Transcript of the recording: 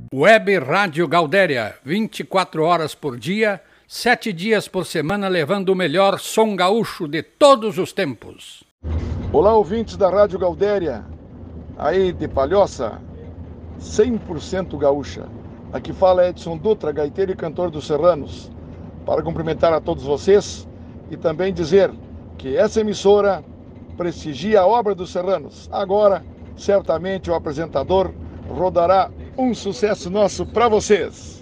Web Rádio Gaudéria, 24 horas por dia, 7 dias por semana, levando o melhor som gaúcho de todos os tempos. Olá, ouvintes da Rádio Gaudéria, aí de Palhoça, 100% gaúcha. Aqui fala Edson Dutra, gaiteiro e cantor dos Serranos, para cumprimentar a todos vocês e também dizer que essa emissora prestigia a obra dos Serranos. Agora, certamente o apresentador rodará um sucesso nosso para vocês.